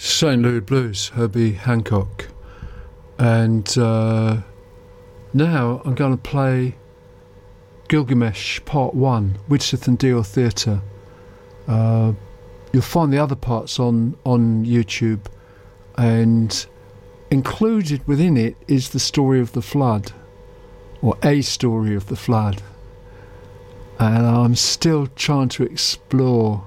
St. Louis Blues, Herbie Hancock. And now I'm going to play Gilgamesh Part 1, Widsith and Deal Theatre. You'll find the other parts on YouTube, and included within it is the story of the flood, or a story of the flood. And I'm still trying to explore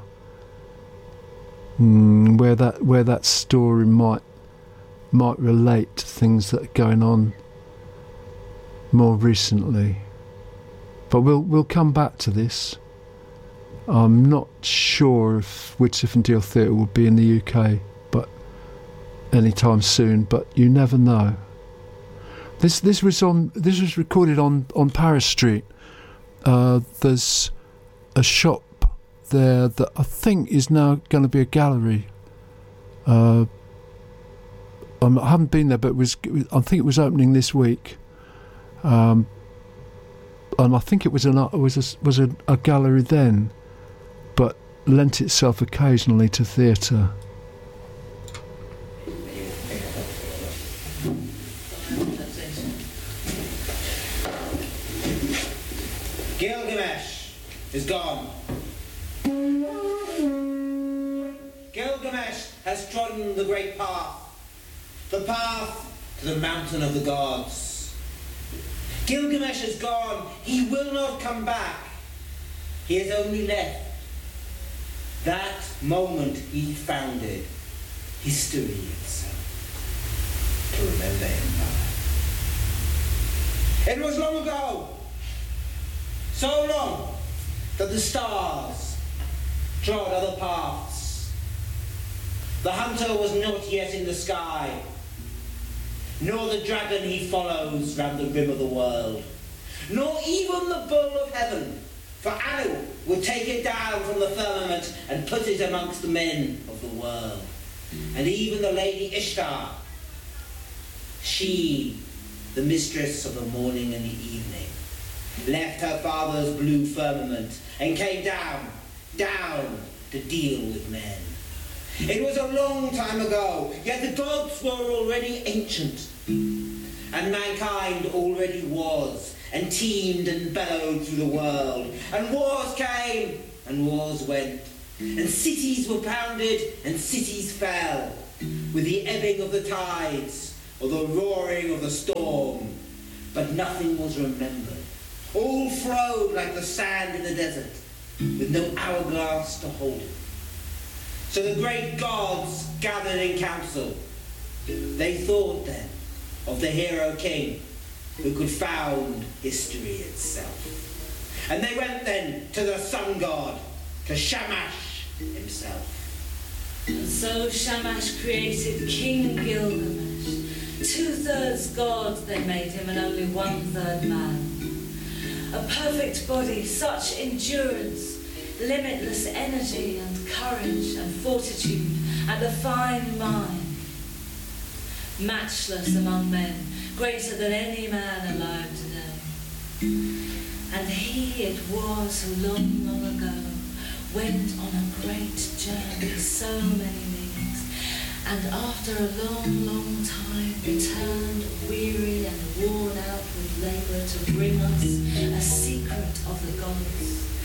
where that story might relate to things that are going on more recently. But we'll come back to this. I'm not sure if Widsith and Deal Theatre will be in the UK, but anytime soon. But you never know. This was recorded on Paris Street. There's a shop there that I think is now going to be a gallery. I haven't been there, but I think it was opening this week. And I think it was a gallery then, but lent itself occasionally to theatre. Gilgamesh is gone. Gilgamesh has trodden the great path, the path to the mountain of the gods. Gilgamesh is gone. He will not come back. He has only left that moment he founded history itself to remember him by. It was long ago, so long that the stars trod other paths. The hunter was not yet in the sky, nor the dragon he follows round the rim of the world, nor even the bull of heaven, for Anu would take it down from the firmament and put it amongst the men of the world. And even the lady Ishtar, she, the mistress of the morning and the evening, left her father's blue firmament and came down to deal with men. It was a long time ago, yet the gods were already ancient, and mankind already was, and teemed and bellowed through the world, and wars came, and wars went, and cities were pounded, and cities fell, with the ebbing of the tides, or the roaring of the storm, but nothing was remembered. All flowed like the sand in the desert, with no hourglass to hold it. So the great gods gathered in council. They thought then of the hero king who could found history itself. And they went then to the sun god, to Shamash himself. And so Shamash created King Gilgamesh. 2/3 god they made him, and only 1/3 man. A perfect body, such endurance, limitless energy and courage and fortitude, and a fine mind. Matchless among men, greater than any man alive today. And he it was who long, long ago went on a great journey, so many leagues, and after a long, long time returned weary and worn out with labour to bring us a secret of the gods,